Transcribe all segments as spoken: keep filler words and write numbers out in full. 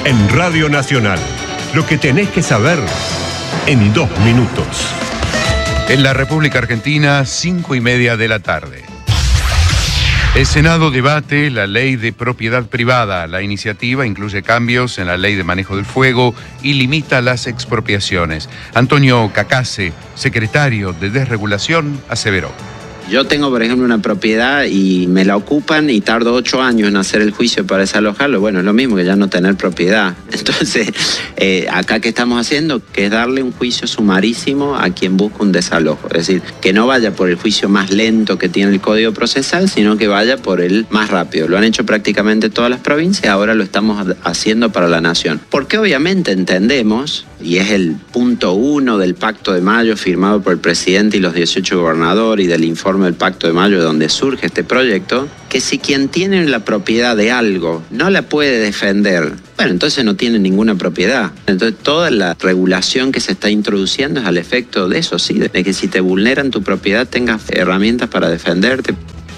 En Radio Nacional, lo que tenés que saber en dos minutos. En la República Argentina, cinco y media de la tarde. El Senado debate la ley de propiedad privada. La iniciativa incluye cambios en la ley de manejo del fuego y limita las expropiaciones. Antonio Cacase, secretario de Desregulación, aseveró. Yo tengo, por ejemplo, una propiedad y me la ocupan y tardo ocho años en hacer el juicio para desalojarlo. Bueno, es lo mismo que ya no tener propiedad. Entonces, eh, acá ¿qué estamos haciendo? Que es darle un juicio sumarísimo a quien busca un desalojo. Es decir, que no vaya por el juicio más lento que tiene el Código Procesal, sino que vaya por el más rápido. Lo han hecho prácticamente todas las provincias, ahora lo estamos haciendo para la Nación. Porque obviamente entendemos, y es el punto uno del Pacto de Mayo firmado por el presidente y los dieciocho gobernadores y del informe del Pacto de Mayo de donde surge este proyecto, que si quien tiene la propiedad de algo no la puede defender, bueno, entonces no tiene ninguna propiedad. Entonces toda la regulación que se está introduciendo es al efecto de eso, sí, de que si te vulneran tu propiedad tengas herramientas para defenderte.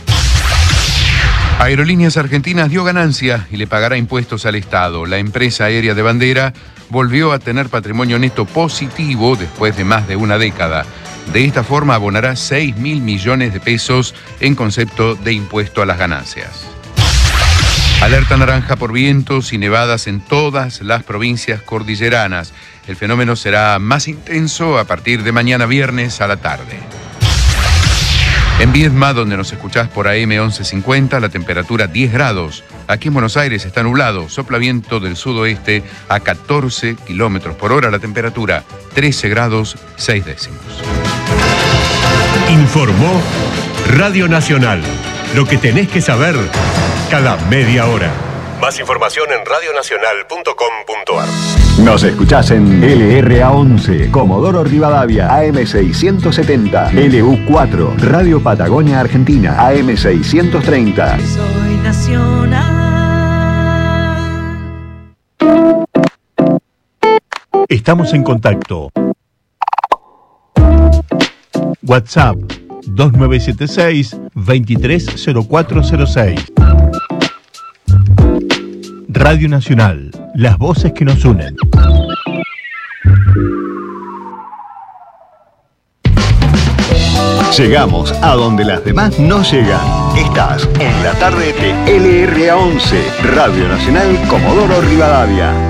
Aerolíneas Argentinas dio ganancia y le pagará impuestos al Estado. La empresa aérea de bandera volvió a tener patrimonio neto positivo después de más de una década. De esta forma abonará seis mil millones de pesos en concepto de impuesto a las ganancias. Alerta naranja por vientos y nevadas en todas las provincias cordilleranas. El fenómeno será más intenso a partir de mañana viernes a la tarde. En Viedma, donde nos escuchás por A M once cincuenta, la temperatura diez grados. Aquí en Buenos Aires está nublado, sopla viento del sudoeste a catorce kilómetros por hora, la temperatura trece grados seis décimos. Informó Radio Nacional, lo que tenés que saber cada media hora. Más información en radio nacional punto com punto a r. Nos escuchás en L R A once, Comodoro Rivadavia, A M seiscientos setenta, L U cuatro, Radio Patagonia Argentina, A M seiscientos treinta. Soy nacional. Estamos en contacto. WhatsApp dos nueve siete seis, dos tres cero cuatro cero seis. Radio Nacional, las voces que nos unen. Llegamos a donde las demás no llegan. Estás en la tarde de L R A once, Radio Nacional Comodoro Rivadavia.